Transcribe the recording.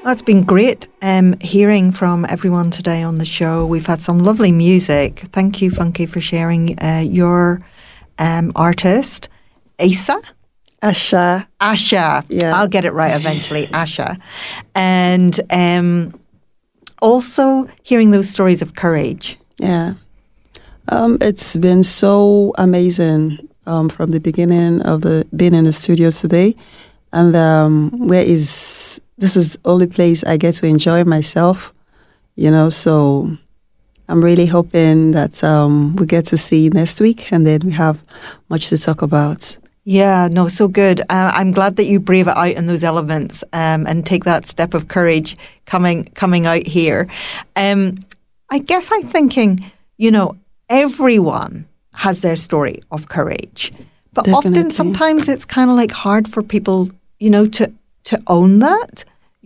Well, it's been great hearing from everyone today on the show. We've had some lovely music. Thank you, Funky, for sharing your artist, Asa. Asha. Asha. Yeah. I'll get it right eventually, Asha. And also hearing those stories of courage. Yeah. It's been so amazing from the beginning of being in the studio today. And this is the only place I get to enjoy myself, so I'm really hoping that we get to see you next week, and then we have much to talk about. Yeah, no, so good. I'm glad that you brave it out in those elements and take that step of courage coming out here. I guess I'm thinking, everyone has their story of courage, but Definitely. Often sometimes it's kind of like hard for people, to own that.